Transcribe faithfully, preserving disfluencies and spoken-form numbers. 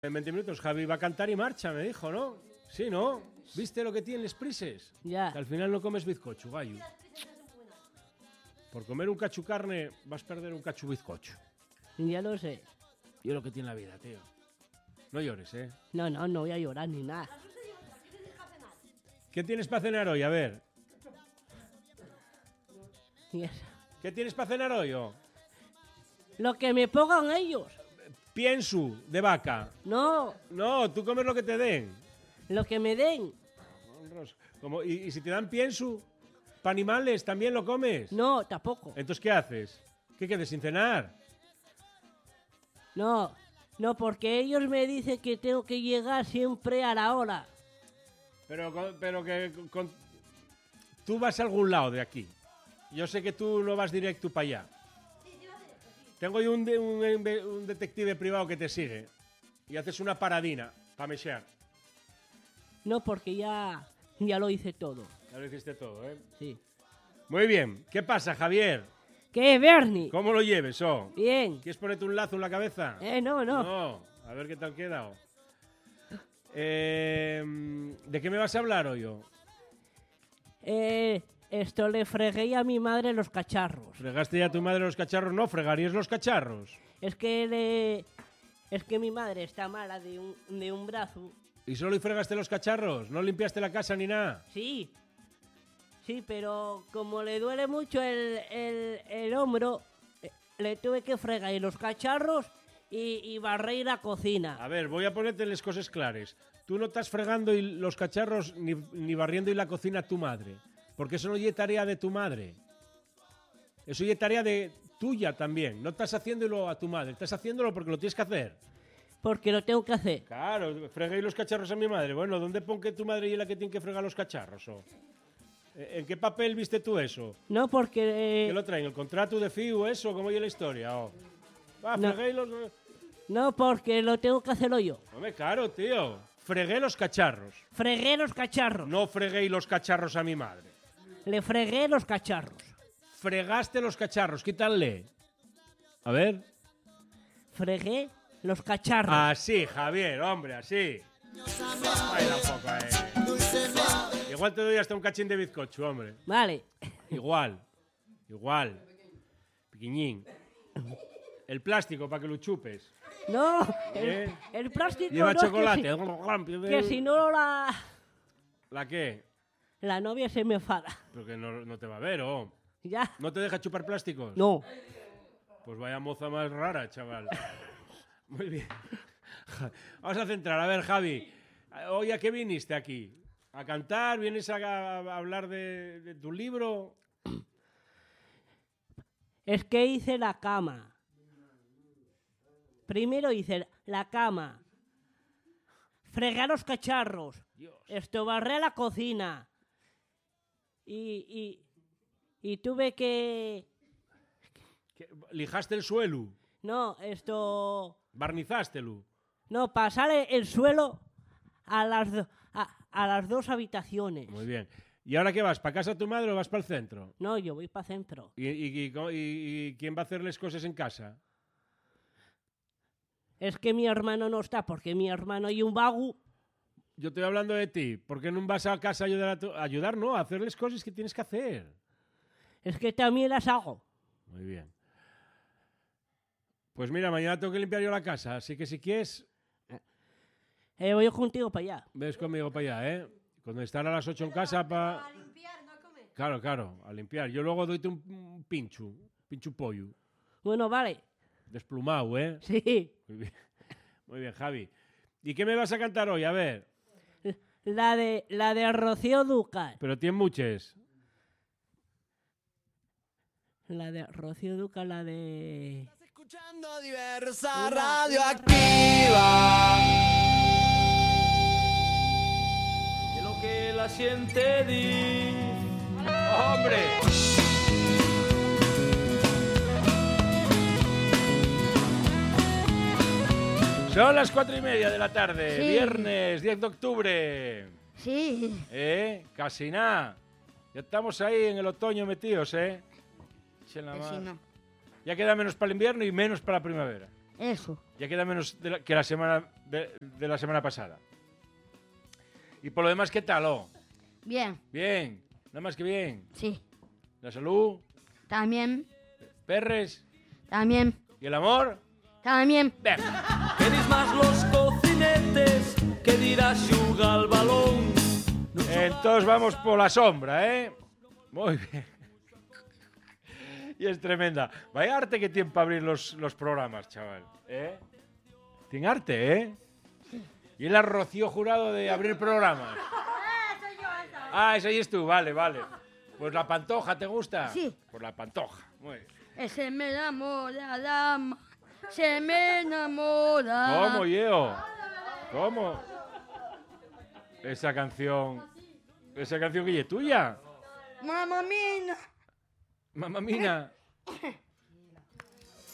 En veinte minutos Javi va a cantar y marcha, me dijo, ¿no? Sí, ¿no? ¿Viste lo que tienen los prises? Ya. Que al final no comes bizcocho, gallo. Por comer un cachu carne vas a perder un cachu bizcocho. Ya lo sé. Yo lo que tiene la vida, tío. No llores, ¿eh? No, no, no voy a llorar ni nada. ¿Qué tienes para cenar hoy? A ver. Y eso. ¿Qué tienes para cenar hoy? Oh? Lo que me pongan ellos. Pienso de vaca. No, No, tú comes lo que te den. lo que me den. Como, y, y si te dan pienso, para animales, ¿también lo comes? No, tampoco. Entonces, ¿qué haces? ¿Qué quedes sin cenar? No, no, porque ellos me dicen que tengo que llegar siempre a la hora. Pero, con- pero que con- tú vas a algún lado de aquí. Yo sé que tú no vas directo para allá. Tengo yo un, de- un, un detective privado que te sigue y haces una paradina para mexer. No, porque ya, ya lo hice todo. Ya lo hiciste todo, ¿eh? Sí. Muy bien. ¿Qué pasa, Javier? ¿Qué, Bernie? ¿Cómo lo lleves, oh? Bien. ¿Quieres ponerte un lazo en la cabeza? Eh, no, no. No. A ver qué tal queda. oh. Eh, ¿De qué me vas a hablar hoy, oh? Eh, esto le fregué a mi madre los cacharros. ¿Fregaste ya a tu madre los cacharros? No, fregarías los cacharros. Es que le... Es que mi madre está mala de un, de un brazo. ¿Y solo y fregaste los cacharros? ¿No limpiaste la casa ni nada? Sí. Sí, pero como le duele mucho el, el, el hombro, eh, le tuve que fregar los cacharros y, y barrer la cocina. A ver, voy a ponerte las cosas claras. Tú no estás fregando y los cacharros ni, ni barriendo y la cocina a tu madre. Porque eso no es tarea de tu madre. Eso es tarea de tuya también. No estás haciéndolo a tu madre, estás haciéndolo porque lo tienes que hacer. Porque lo tengo que hacer. Claro, fregué los cacharros a mi madre. Bueno, ¿dónde pon que tu madre es la que tiene que fregar los cacharros? Oh? ¿En qué papel viste tú eso? No, porque... ¿Qué eh, lo traen? ¿El contrato de F I U eso? ¿Cómo es la historia? Oh? Va, No. fregué los... no, porque lo tengo que hacerlo yo. Hombre, claro, tío. Fregué los cacharros. Fregué los cacharros. No fregué los cacharros a mi madre. Le fregué los cacharros. Fregaste los cacharros, quítale. A ver. Fregué los cacharros. Así, Javier, hombre, así. Baila un poco, eh. Igual te doy hasta un cachín de bizcocho, hombre. Vale. Igual. Igual. Piquiñín. El plástico para que lo chupes. No, el, ¿Eh? el plástico Lleva no, que chocolate. si- Que si no la, ¿La qué? la novia se me enfada. Porque no, no te va a ver, oh. Ya. ¿No te deja chupar plásticos? No. Pues vaya moza más rara, chaval. Muy bien. Vamos a centrar. A ver, Javi. Hoy, ¿a qué viniste aquí? ¿A cantar? ¿Vienes a, a hablar de, de tu libro? Es que hice la cama. Primero hice la cama. Fregué los cacharros. Dios. Esto barré la cocina. Y, y, y tuve que... ¿Qué? ¿Lijaste el suelo? No, esto... ¿Barnizástelo? No, pasar el, el suelo a las, do- a, a las dos habitaciones. Muy bien. ¿Y ahora qué vas? ¿Para casa de tu madre o vas para el centro? No, yo voy para centro. ¿Y, y, y, y- y quién va a hacerles cosas en casa? Es que mi hermano no está, porque mi hermano hay un vago. Yo estoy hablando de ti. ¿Por qué no vas a casa a ayudar a tu... ayudar, no, a hacerles cosas que tienes que hacer? Es que también las hago. Muy bien. Pues mira, mañana tengo que limpiar yo la casa, así que si quieres, Eh, voy contigo para allá. ves conmigo para allá, ¿eh? Cuando estar a las ocho en casa para... A limpiar, no a comer. Claro, claro, a limpiar. Yo luego doy un, un pincho, pincho pollo, Bueno, vale. desplumado, ¿eh? Sí. Muy bien. Muy bien, Javi. ¿Y qué me vas a cantar hoy? A ver. La de, la de Rocío Dúrcal. Pero tiene muchas. La de Rocío Dúrcal, la de... Estás escuchando Diversa Radioactiva. De lo que la siente dice. ¡Hombre! Son las cuatro y media de la tarde, Sí. viernes diez de octubre. Sí. ¿Eh? Casi nada. Ya estamos ahí en el otoño metidos, ¿eh? Echen la Que mar. si no. Ya queda menos para el invierno y menos para la primavera. Eso. Ya queda menos de la- que la semana de, de la semana pasada. Y por lo demás, ¿qué tal? Oh? Bien, Bien, nada más que bien. sí. La salud, También, perres también, y el amor. también. Bien. Que dis más los cocinetes, que dirá xuga al balón. Entonces vamos por la sombra, ¿eh? Muy bien. Y es tremenda. Vaya arte que tiene para abrir los, los programas, chaval. ¿Eh? Tiene arte, ¿eh? Y el Rocío Jurado de abrir programas. Ah, esa ahí es tú, vale, vale. Pues la Pantoja, ¿te gusta? Sí. Pues la Pantoja, muy bien. Se me enamora, dama. Se me enamora. ¿Cómo, Yeo? ¿Cómo? Esa canción... Esa canción que es tuya. Mamá mía. Mamá mina.